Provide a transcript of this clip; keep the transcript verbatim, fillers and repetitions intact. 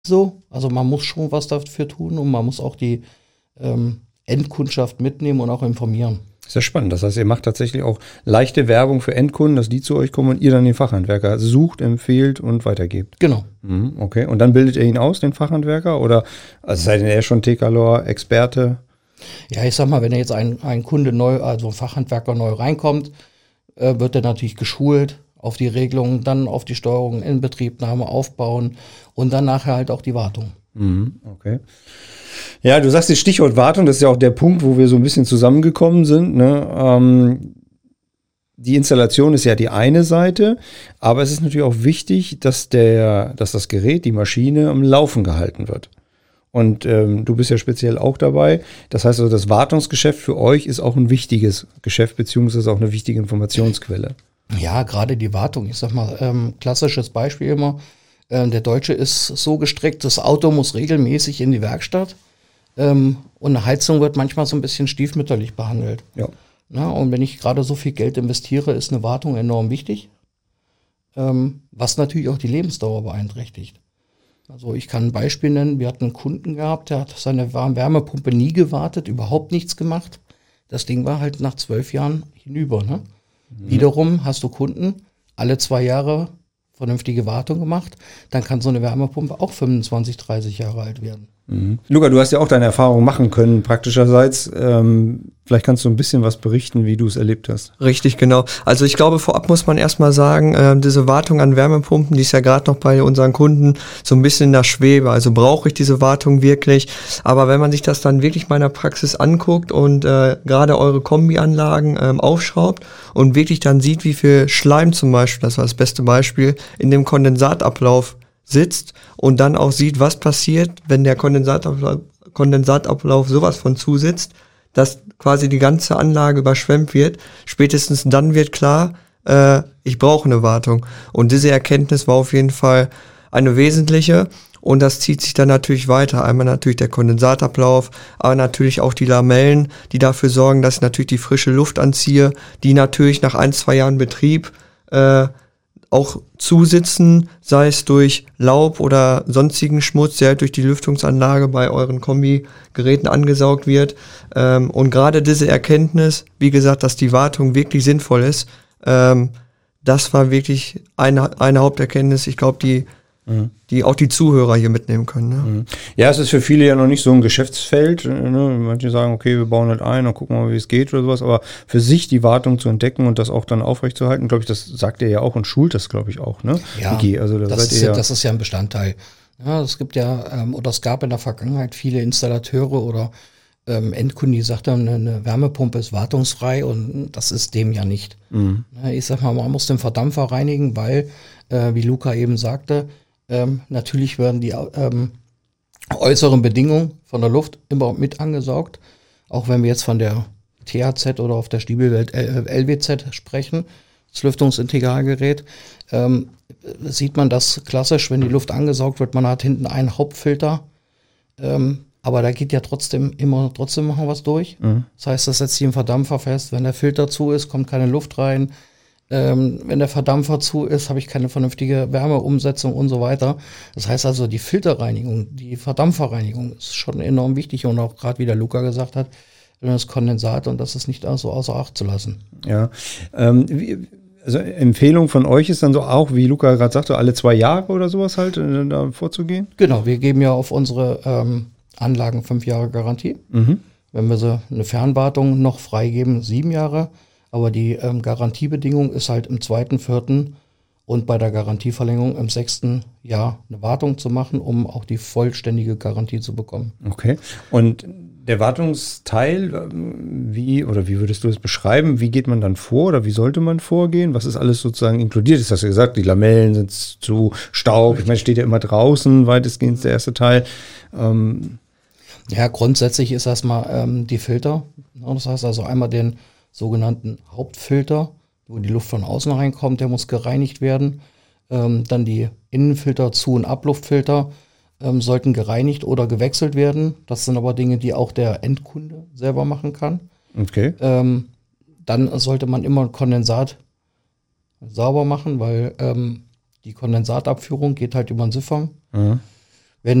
so. Also man muss schon was dafür tun und man muss auch die ähm, Endkundschaft mitnehmen und auch informieren. Sehr spannend. Das heißt, ihr macht tatsächlich auch leichte Werbung für Endkunden, dass die zu euch kommen und ihr dann den Fachhandwerker sucht, empfiehlt und weitergebt. Genau. Mhm, okay. Und dann bildet ihr ihn aus, den Fachhandwerker? Oder also seid ihr ja schon T-Calor-Experte? Ja, ich sag mal, wenn jetzt ein, ein Kunde neu, also ein Fachhandwerker neu reinkommt, äh, wird er natürlich geschult auf die Regelungen, dann auf die Steuerung, Inbetriebnahme, Aufbauen und dann nachher halt auch die Wartung. Mhm, okay. Ja, du sagst das Stichwort Wartung, das ist ja auch der Punkt, wo wir so ein bisschen zusammengekommen sind. Ne? Ähm, die Installation ist ja die eine Seite, aber es ist natürlich auch wichtig, dass, der, dass das Gerät, die Maschine am Laufen gehalten wird. Und ähm, du bist ja speziell auch dabei. Das heißt also, das Wartungsgeschäft für euch ist auch ein wichtiges Geschäft, beziehungsweise auch eine wichtige Informationsquelle. Ja, gerade die Wartung. Ich sag mal, ähm, klassisches Beispiel immer, äh, der Deutsche ist so gestrickt, das Auto muss regelmäßig in die Werkstatt ähm, und eine Heizung wird manchmal so ein bisschen stiefmütterlich behandelt. Ja. Na, und wenn ich gerade so viel Geld investiere, ist eine Wartung enorm wichtig, ähm, was natürlich auch die Lebensdauer beeinträchtigt. Also ich kann ein Beispiel nennen, wir hatten einen Kunden gehabt, der hat seine Wärmepumpe nie gewartet, überhaupt nichts gemacht. Das Ding war halt nach zwölf Jahren hinüber. Ne? Mhm. Wiederum hast du Kunden, alle zwei Jahre vernünftige Wartung gemacht, dann kann so eine Wärmepumpe auch fünfundzwanzig, dreißig Jahre alt werden. Mhm. Luca, du hast ja auch deine Erfahrung machen können, praktischerseits. Ähm, vielleicht kannst du ein bisschen was berichten, wie du es erlebt hast. Richtig, genau. Also ich glaube, vorab muss man erstmal sagen, äh, diese Wartung an Wärmepumpen, die ist ja gerade noch bei unseren Kunden so ein bisschen in der Schwebe. Also brauche ich diese Wartung wirklich? Aber wenn man sich das dann wirklich mal in der Praxis anguckt und äh, gerade eure Kombianlagen ähm, aufschraubt und wirklich dann sieht, wie viel Schleim zum Beispiel, das war das beste Beispiel, in dem Kondensatablauf sitzt und dann auch sieht, was passiert, wenn der Kondensatablauf, Kondensatablauf sowas von zusitzt, dass quasi die ganze Anlage überschwemmt wird. Spätestens dann wird klar, äh, ich brauche eine Wartung. Und diese Erkenntnis war auf jeden Fall eine wesentliche und das zieht sich dann natürlich weiter. Einmal natürlich der Kondensatablauf, aber natürlich auch die Lamellen, die dafür sorgen, dass ich natürlich die frische Luft anziehe, die natürlich nach ein, zwei Jahren Betrieb äh, auch zusitzen, sei es durch Laub oder sonstigen Schmutz, der durch die Lüftungsanlage bei euren Kombigeräten angesaugt wird. Ähm, und gerade diese Erkenntnis, wie gesagt, dass die Wartung wirklich sinnvoll ist, ähm, das war wirklich eine, eine Haupterkenntnis, ich glaube, die Mhm. die auch die Zuhörer hier mitnehmen können. Ne? Mhm. Ja, es ist für viele ja noch nicht so ein Geschäftsfeld. Ne? Manche sagen, okay, wir bauen halt ein und gucken mal, wie es geht oder sowas. Aber für sich die Wartung zu entdecken und das auch dann aufrechtzuerhalten, glaube ich, das sagt ihr ja auch und schult das, glaube ich, auch. Ne? Ja, okay, also da das, seid ist ihr ja, ja das ist ja ein Bestandteil. Ja, es gibt ja, ähm, oder es gab in der Vergangenheit viele Installateure oder ähm, Endkunden, die sagten, eine, eine Wärmepumpe ist wartungsfrei und das ist dem ja nicht. Mhm. Ich sag mal, man muss den Verdampfer reinigen, weil, äh, wie Luca eben sagte, Ähm, natürlich werden die ähm, äußeren Bedingungen von der Luft immer mit angesaugt. Auch wenn wir jetzt von der T H Z oder auf der Stiebelwelt L W Z sprechen, das Lüftungsintegralgerät, ähm, sieht man das klassisch, wenn die Luft angesaugt wird, man hat hinten einen Hauptfilter, ähm, aber da geht ja trotzdem immer trotzdem noch was durch. Mhm. Das heißt, das setzt sich im Verdampfer fest, wenn der Filter zu ist, kommt keine Luft rein. Ähm, wenn der Verdampfer zu ist, habe ich keine vernünftige Wärmeumsetzung und so weiter. Das heißt also, die Filterreinigung, die Verdampferreinigung ist schon enorm wichtig und auch gerade, wie der Luca gesagt hat, das Kondensat und das ist nicht so außer Acht zu lassen. Ja, ähm, wie, also Empfehlung von euch ist dann so auch, wie Luca gerade sagte, alle zwei Jahre oder sowas halt äh, da vorzugehen? Genau, wir geben ja auf unsere ähm, Anlagen fünf Jahre Garantie. Mhm. Wenn wir so eine Fernwartung noch freigeben, sieben Jahre. Aber die ähm, Garantiebedingung ist halt im zweiten, vierten und bei der Garantieverlängerung im sechsten Jahr eine Wartung zu machen, um auch die vollständige Garantie zu bekommen. Okay. Und der Wartungsteil, wie oder wie würdest du es beschreiben? Wie geht man dann vor oder wie sollte man vorgehen? Was ist alles sozusagen inkludiert? Das hast du gesagt, die Lamellen sind zu Staub. Ich meine, steht ja immer draußen, weitestgehend der erste Teil. Ähm ja, grundsätzlich ist erstmal ähm, die Filter. Das heißt also einmal den sogenannten Hauptfilter, wo die Luft von außen reinkommt, der muss gereinigt werden. Ähm, dann die Innenfilter, Zu- und Abluftfilter ähm, sollten gereinigt oder gewechselt werden. Das sind aber Dinge, die auch der Endkunde selber machen kann. Okay. Ähm, dann sollte man immer Kondensat sauber machen, weil ähm, die Kondensatabführung geht halt über den Siphon. Mhm.